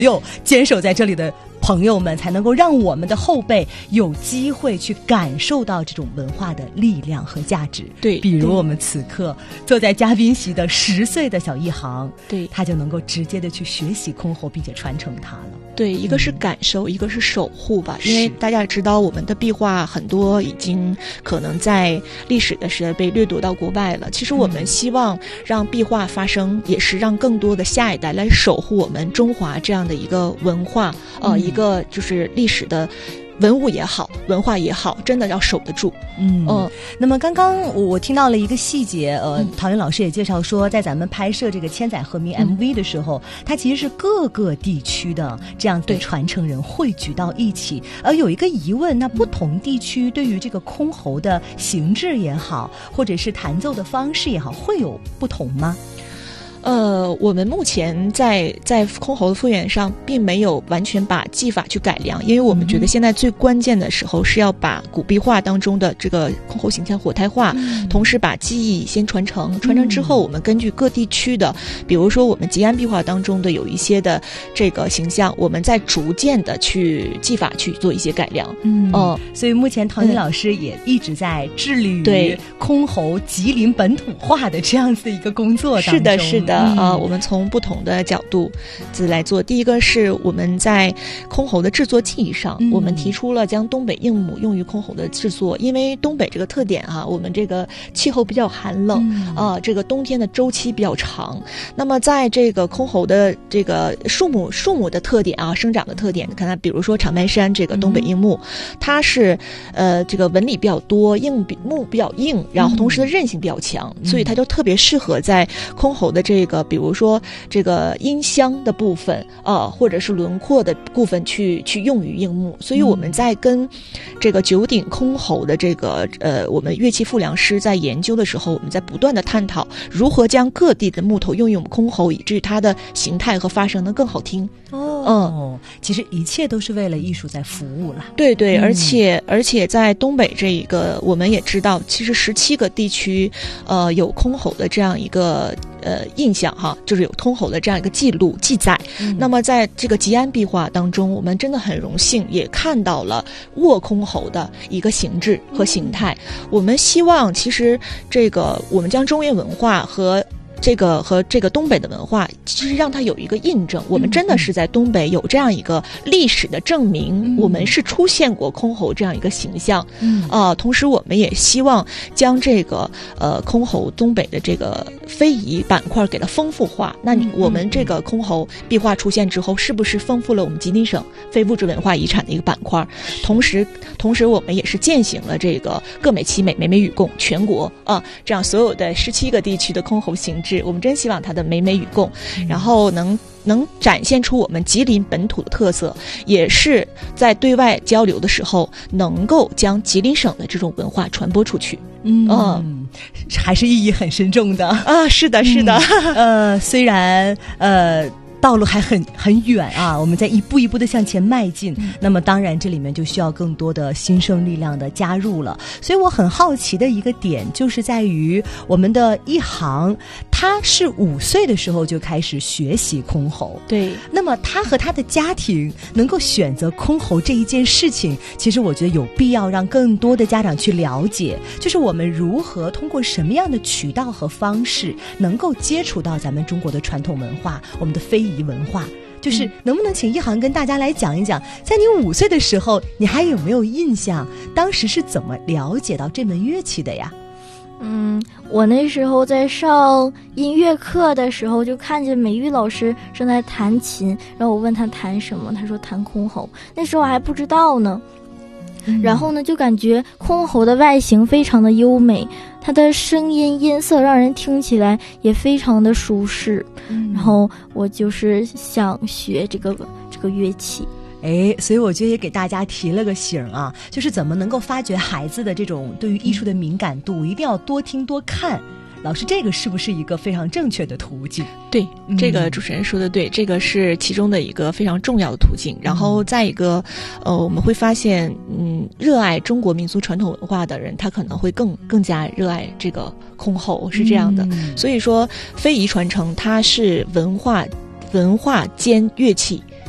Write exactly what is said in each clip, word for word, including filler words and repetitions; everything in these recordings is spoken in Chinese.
有坚守在这里的朋友们，才能够让我们的后辈有机会去感受到这种文化的力量和价值。 对， 比如我们此刻坐在嘉宾席的十岁的小一航， 对， 他就能够直接的去学习箜篌，并且传承它了。 对，一个是感受、嗯、一个是守护吧。因为大家知道我们的壁画很多已经可能在历史的时代被掠夺到国外了，其实我们希望让壁画发生，也是让更多的下一代来守护我们中华这样的一个文化，呃，一个就是历史的文物也好，文化也好，真的要守得住。 嗯，呃、那么刚刚我听到了一个细节，呃，嗯、陶云老师也介绍说，在咱们拍摄这个千载和鸣 M V 的时候，嗯、它其实是各个地区的这样子的传承人汇聚到一起。而有一个疑问，那不同地区对于这个箜篌的形制也好，或者是弹奏的方式也好，会有不同吗？ 呃，我们目前在在箜篌的复原上，并没有完全把技法去改良，因为我们觉得现在最关键的时候是要把古壁画当中的这个箜篌形象活态化，嗯、同时把技艺先传承，传承之后，我们根据各地区的，比如说我们吉安壁画当中的有一些的这个形象，我们在逐渐的去技法去做一些改良。 嗯，哦、呃，所以目前陶云老师也一直在致力于对箜篌吉林本土化的这样子的一个工作当中。 是的，是的。啊、呃，我们从不同的角度来做。第一个是我们在箜篌的制作技艺上，嗯、我们提出了将东北硬木用于箜篌的制作，因为东北这个特点啊，我们这个气候比较寒冷，啊、嗯呃，这个冬天的周期比较长。那么在这个箜篌的这个树木树木的特点啊，生长的特点，看它，比如说长白山这个东北硬木，嗯、它是呃这个纹理比较多，硬比木比较硬，然后同时的韧性比较强，嗯、所以它就特别适合在箜篌的这个比如说这个音箱的部分啊、呃，或者是轮廓的部分去去用于硬木。所以我们在跟这个九鼎箜篌的这个呃我们乐器复良师在研究的时候，我们在不断的探讨如何将各地的木头用于我们箜篌，以至于它的形态和发声能更好听。 哦，嗯，其实一切都是为了艺术在服务了。 对对，嗯、而且而且在东北这一个，我们也知道，其实十七个地区，呃，有箜篌的这样一个呃印象哈，就是有箜篌的这样一个记录记载。嗯、那么在这个吉安壁画当中，我们真的很荣幸也看到了握箜篌的一个形制和形态。嗯、我们希望，其实这个我们将中原文化和这个和这个东北的文化，其实让它有一个印证，我们真的是在东北有这样一个历史的证明，嗯、我们是出现过箜篌这样一个形象。嗯，啊、呃，同时我们也希望将这个呃箜篌东北的这个非遗板块给它丰富化。那你我们这个箜篌壁画出现之后，是不是丰富了我们吉林省非物质文化遗产的一个板块？同时，同时我们也是践行了这个各美其美，美美与共，全国啊，这样所有的十七个地区的箜篌形制。我们真希望它的美美与共，然后能能展现出我们吉林本土的特色，也是在对外交流的时候能够将吉林省的这种文化传播出去。 嗯，嗯还是意义很深重的啊！是的，是的。 嗯、呃，虽然呃。道路还很很远啊，我们在一步一步的向前迈进。嗯、那么当然这里面就需要更多的新生力量的加入了。所以我很好奇的一个点就是在于我们的一航，他是五岁的时候就开始学习箜篌。 对。 那么他和他的家庭能够选择箜篌这一件事情，其实我觉得有必要让更多的家长去了解，就是我们如何通过什么样的渠道和方式能够接触到咱们中国的传统文化，我们的非遗文化。就是能不能请一航跟大家来讲一讲，在你五岁的时候，你还有没有印象当时是怎么了解到这门乐器的呀？ 嗯，我那时候在上音乐课的时候，就看见美玉老师正在弹琴，然后我问他弹什么，他说弹箜篌，那时候我还不知道呢。嗯、然后呢，就感觉箜篌的外形非常的优美，它的声音音色让人听起来也非常的舒适。嗯、然后我就是想学这个这个乐器。 哎，所以我觉得也给大家提了个醒啊，就是怎么能够发掘孩子的这种对于艺术的敏感度，嗯、一定要多听多看。老师，这个是不是一个非常正确的途径？ 对，这个主持人说的对，嗯、这个是其中的一个非常重要的途径。然后再一个，呃，我们会发现，嗯，热爱中国民族传统文化的人，他可能会更更加热爱这个箜篌，是这样的。嗯、所以说，非遗传承它是文化文化兼乐器。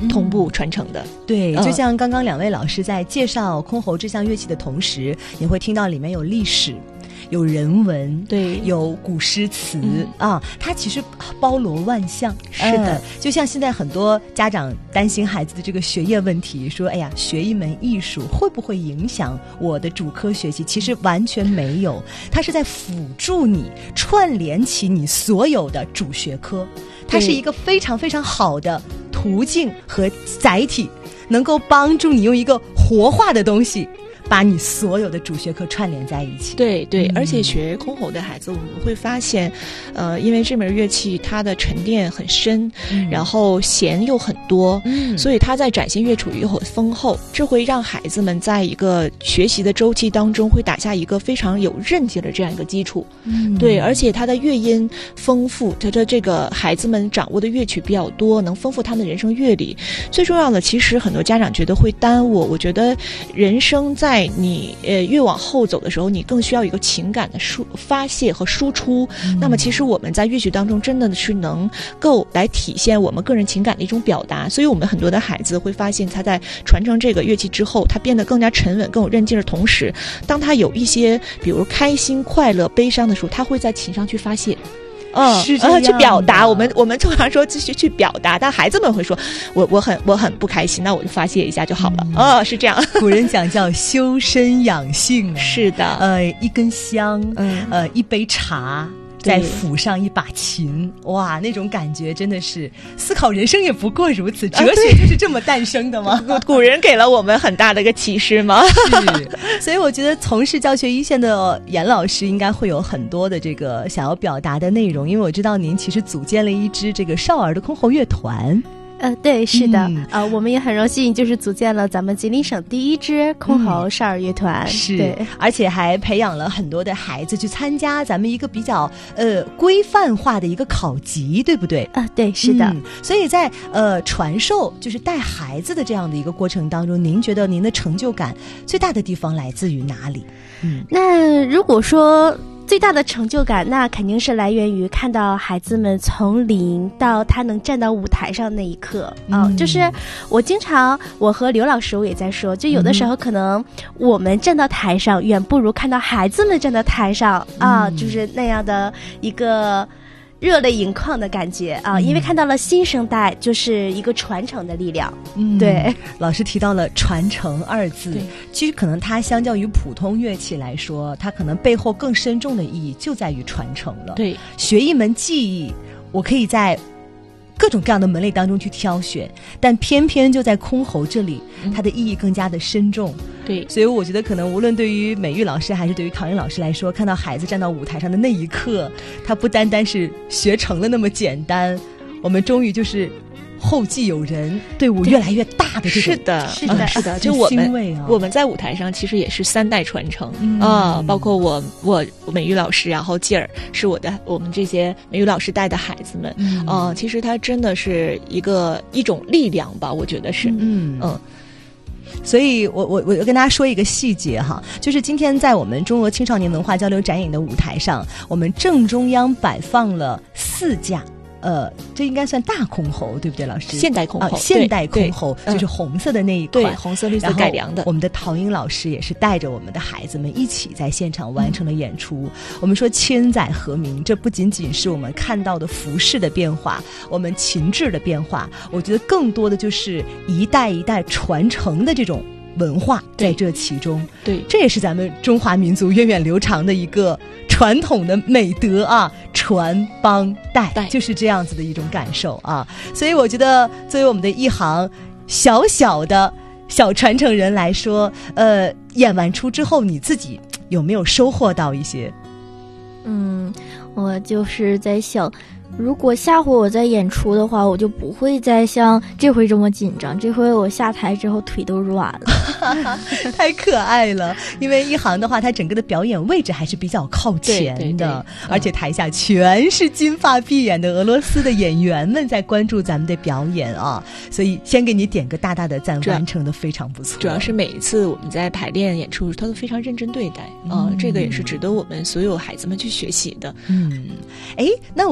同步传承的。 嗯、对，就像刚刚两位老师在介绍箜篌这项乐器的同时，你会听到里面有历史。有人文， 对， 有古诗词、 嗯、 啊，它其实包罗万象。 是的、 呃，就像现在很多家长担心孩子的这个学业问题，说哎呀，学一门艺术会不会影响我的主科学习？其实完全没有，它是在辅助你串联起你所有的主学科，它是一个非常非常好的途径和载体，能够帮助你用一个活化的东西把你所有的主学科串联在一起。 对对、嗯， 而且学箜篌的孩子，我们会发现，呃，因为这门乐器它的沉淀很深，嗯、然后弦又很多，嗯，所以它在展现乐谱又很丰厚，这会让孩子们在一个学习的周期当中会打下一个非常有韧劲的这样一个基础。嗯，对，而且它的乐音丰富，它的这个孩子们掌握的乐曲比较多，能丰富他们的人生阅历。最重要的，其实很多家长觉得会耽误，我觉得人生在在你呃越往后走的时候，你更需要一个情感的输发泄和输出、嗯、那么其实我们在乐曲当中真的是能够来体现我们个人情感的一种表达，所以我们很多的孩子会发现他在传承这个乐器之后，他变得更加沉稳更有韧劲的同时，当他有一些比如开心快乐悲伤的时候，他会在琴上去发泄，嗯， 是这样、 呃、去表达。我们我们通常说继续去表达，但孩子们会说，我我很我很不开心，那我就发泄一下就好了。嗯、哦，是这样。 古人讲叫修身养性、啊， 是的。 呃，一根香， 嗯， 呃，一杯茶。再抚上一把琴，哇，那种感觉真的是思考人生也不过如此，哲学就是这么诞生的吗？ 啊、古人给了我们很大的一个启示吗？ 是，所以我觉得从事教学一线的严老师应该会有很多的这个想要表达的内容，因为我知道您其实组建了一支这个少儿的箜篌乐团。 呃，对，是的， 嗯、 呃，我们也很荣幸，就是组建了咱们吉林省第一支箜篌少儿乐团， 嗯、是， 对， 而且还培养了很多的孩子去参加咱们一个比较呃规范化的一个考级，对不对？ 啊、呃，对，是的。 嗯、所以在呃传授就是带孩子的这样的一个过程当中，您觉得您的成就感最大的地方来自于哪里？ 嗯，那如果说最大的成就感，那肯定是来源于看到孩子们从零到他能站到舞台上那一刻啊、嗯呃！就是我经常，我和刘老师我也在说，就有的时候可能我们站到台上，远不如看到孩子们站到台上啊、呃，就是那样的一个热泪盈眶的感觉啊、呃！因为看到了新生代，就是一个传承的力量。 嗯， 对， 老师提到了传承二字，其实可能它相较于普通乐器来说，它可能背后更深重的意义就在于传承了。 对， 学一门技艺，我可以在各种各样的门类当中去挑选，但偏偏就在箜篌这里，它的意义更加的深重。 对， 所以我觉得可能无论对于美玉老师还是对于唐英老师来说，看到孩子站到舞台上的那一刻，他不单单是学成了那么简单，我们终于就是后继有人，队伍越来越大的这种。 是的， 是的， 是的。就我们、 啊、 我们在舞台上其实也是三代传承、 嗯、 啊，包括我我美玉老师，然后继而是我的我们这些美玉老师带的孩子们，嗯、啊，其实它真的是一个一种力量吧，我觉得是， 嗯嗯。 所以我我我跟大家说一个细节哈，就是今天在我们中俄青少年文化交流展演的舞台上，我们正中央摆放了四架。呃，这应该算大箜篌，对不对，老师？ 现代箜篌， 啊、现代箜篌就是红色的那一款， 对，红色绿色改良的。 我们的陶英老师也是带着我们的孩子们一起在现场完成了演出。嗯、我们说千载和鸣，这不仅仅是我们看到的服饰的变化，我们琴制的变化，我觉得更多的就是一代一代传承的这种文化在这其中。 对， 这也是咱们中华民族源远流长的一个传统的美德啊，传帮带，就是这样子的一种感受啊。所以我觉得作为我们的一行小小的小传承人来说，呃，演完出之后你自己有没有收获到一些？ 嗯，我就是在想，如果下回我在演出的话，我就不会再像这回这么紧张。这回我下台之后腿都软了， 太可爱了。因为一行的话，它整个的表演位置还是比较靠前的， 对对对， 而且台下全是金发碧眼的俄罗斯的演员们在关注咱们的表演啊。所以先给你点个大大的赞，完成的非常不错。 主要是每一次我们在排练演出，他都非常认真对待啊、嗯呃，这个也是值得我们所有孩子们去学习的。 嗯，哎，那我突然之间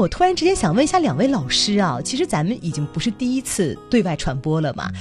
边想问一下两位老师啊，其实咱们已经不是第一次对外传播了嘛，